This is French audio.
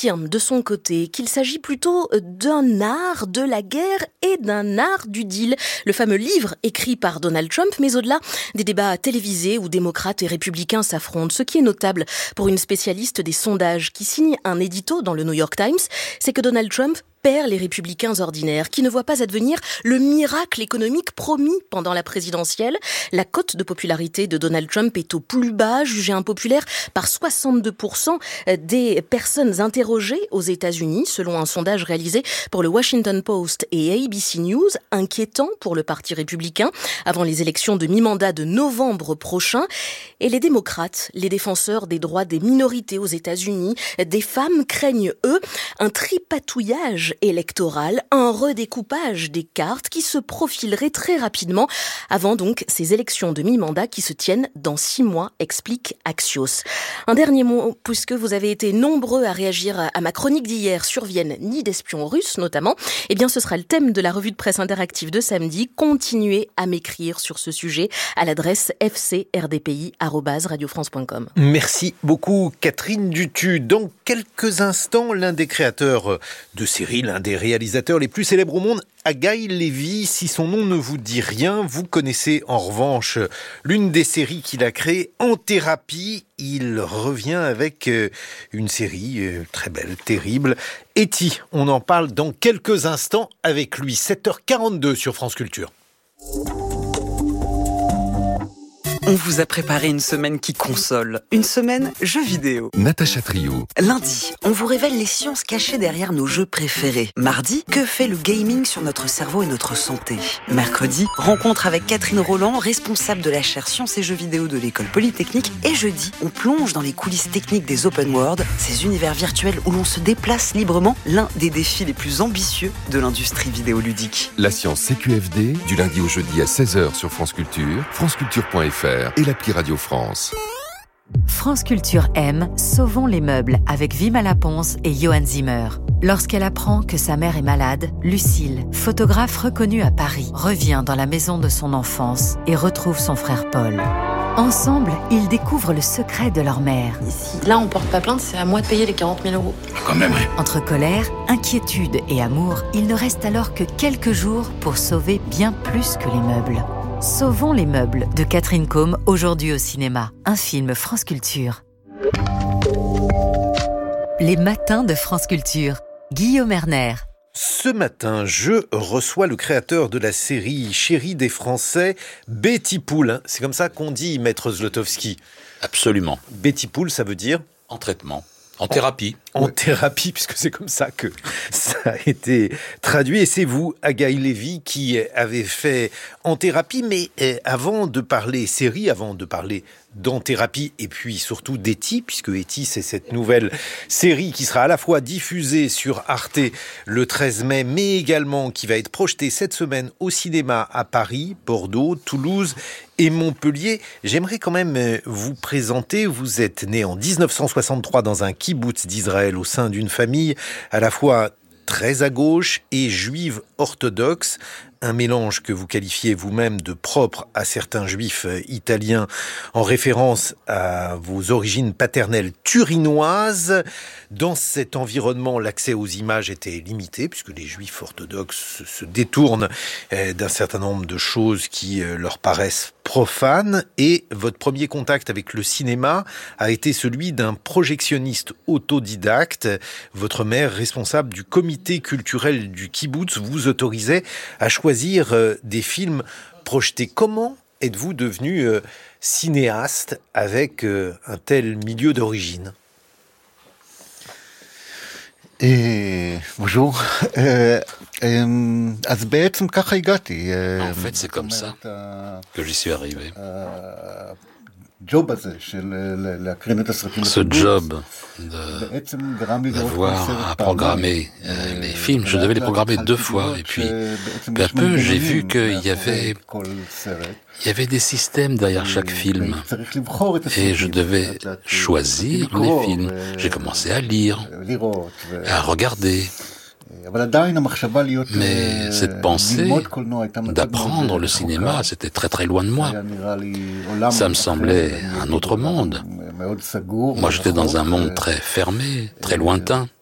affirme de son côté qu'il s'agit plutôt d'un art de la guerre et d'un art du deal. Le fameux livre écrit par Donald Trump, mais au-delà des débats télévisés où démocrates et républicains s'affrontent. Ce qui est notable pour une spécialiste des sondages qui signe un édito dans le New York Times, c'est que Donald Trump perd les républicains ordinaires qui ne voient pas advenir le miracle économique promis pendant la présidentielle. La cote de popularité de Donald Trump est au plus bas, jugé impopulaire par 62% des personnes interrogées aux États-Unis, selon un sondage réalisé pour le Washington Post et ABC News, inquiétant pour le Parti républicain avant les élections de mi-mandat de novembre prochain. Et les démocrates, les défenseurs des droits des minorités aux États-Unis, des femmes craignent, eux, un tripatouillage électoral, un redécoupage des cartes qui se profilerait très rapidement avant donc ces élections de mi-mandat qui se tiennent dans 6 mois, explique Axios. Un dernier mot, puisque vous avez été nombreux à réagir à ma chronique d'hier sur Vienne, nid d'espions russes notamment, eh bien ce sera le thème de la revue de presse interactive de samedi. Continuez à m'écrire sur ce sujet à l'adresse fcrdpi@radiofrance.com. Merci beaucoup Catherine Dutu. Dans quelques instants, l'un des créateurs de séries, l'un des réalisateurs les plus célèbres au monde, Guy Levy. Si son nom ne vous dit rien, vous connaissez en revanche l'une des séries qu'il a créées, En thérapie. Il revient avec une série très belle, terrible. E.T., on en parle dans quelques instants avec lui. 7h42 sur France Culture. On vous a préparé une semaine qui console, une semaine jeux vidéo. Natacha Trio. Lundi, on vous révèle les sciences cachées derrière nos jeux préférés. Mardi, que fait le gaming sur notre cerveau et notre santé. Mercredi, rencontre avec Catherine Roland, responsable de la chaire Sciences et Jeux vidéo de l'École Polytechnique. Et jeudi, on plonge dans les coulisses techniques des open world, ces univers virtuels où l'on se déplace librement, l'un des défis les plus ambitieux de l'industrie vidéoludique. La science CQFD, du lundi au jeudi à 16h sur France Culture, franceculture.fr et l'appli Radio France. France Culture aime Sauvons les meubles avec Vima Laponce et Johan Zimmer. Lorsqu'elle apprend que sa mère est malade, Lucille, photographe reconnue à Paris, revient dans la maison de son enfance et retrouve son frère Paul. Ensemble, ils découvrent le secret de leur mère. Si là on porte pas plainte, c'est à moi de payer les 40 000 €. Quand même, oui. Entre colère, inquiétude et amour, il ne reste alors que quelques jours pour sauver bien plus que les meubles. Sauvons les meubles de Catherine Combe, aujourd'hui au cinéma. Un film France Culture. Les matins de France Culture. Guillaume Erner. Ce matin, je reçois le créateur de la série Chérie des Français, Betty Pool. C'est comme ça qu'on dit, maître Zlotowski. Absolument. Betty Pool, ça veut dire ? En traitement. En thérapie. En thérapie, puisque c'est comme ça que ça a été traduit. Et c'est vous, Guy Levy, qui avez fait En thérapie. Mais avant de parler série, avant de parler d'En thérapie, et puis surtout d'E.T., puisque E.T., c'est cette nouvelle série qui sera à la fois diffusée sur Arte le 13 mai, mais également qui va être projetée cette semaine au cinéma à Paris, Bordeaux, Toulouse et Montpellier. J'aimerais quand même vous présenter. Vous êtes né en 1963 dans un kibboutz d'Israël au sein d'une famille à la fois très à gauche et juive orthodoxe. Un mélange que vous qualifiez vous-même de propre à certains juifs italiens en référence à vos origines paternelles turinoises. Dans cet environnement, l'accès aux images était limité puisque les juifs orthodoxes se détournent d'un certain nombre de choses qui leur paraissent profanes. Et votre premier contact avec le cinéma a été celui d'un projectionniste autodidacte. Votre mère, responsable du comité culturel du kibboutz, vous autorisait à choisir des films projetés. Comment êtes-vous devenu cinéaste avec un tel milieu d'origine ? Bonjour. En fait, c'est comme ça que j'y suis arrivé. Ce job d'avoir à programmer les films, je devais les programmer 2 fois. Et puis, peu à peu, j'ai vu qu'il y avait des systèmes derrière chaque film. Et je devais choisir les films. J'ai commencé à lire, à regarder. Mais cette pensée d'apprendre le cinéma, c'était très très loin de moi. Ça me semblait un autre monde. Moi, j'étais dans un monde très fermé, très lointain.